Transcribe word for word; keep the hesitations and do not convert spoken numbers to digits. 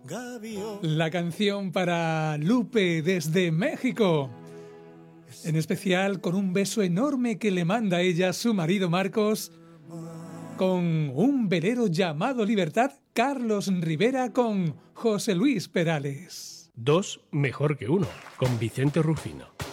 La canción para Lupe desde México. En especial con un beso enorme que le manda ella a su marido Marcos, con un velero llamado Libertad, Carlos Rivera con José Luis Perales. Dos mejor que uno, con Vicente Rufino.